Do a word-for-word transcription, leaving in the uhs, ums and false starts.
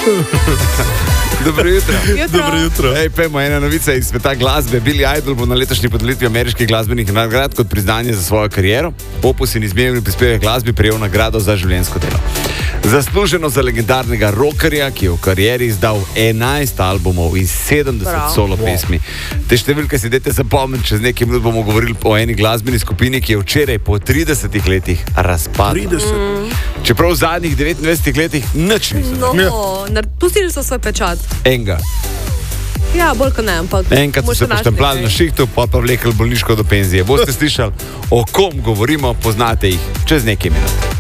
Dobro jutro. Jutro. Dobro jutro. Ej, pejmo ena novica iz sveta glasbe. Billy Idol bo na letošnji podelitvi ameriških glasbenih nagrad kot priznanje za svojo kariero. Opus in izjemni prispevek glasbi prejel nagrado za življenjsko delo. Zasluženo za legendarnega rockerja, ki je v karieri izdal enajst albumov in sedemdeset Prav. solo pesmi. Te številke si dajte zapomniti, čez nekaj minut bomo govorili o eni glasbeni skupini, ki je včeraj po tridesetih letih razpadla. trideset. Čeprav v zadnjih devetindvajsetih letih nič niso. No, Ja. nar- pustili so svoj pečat. Enega. Ja, bolj kot ne, ampak... Enkrat so moraš se našli poštempljali na nekaj. šihtu, pa pa vlekli bolniško do penzije. Boste slišali, o kom govorimo, poznate jih čez nekaj minut.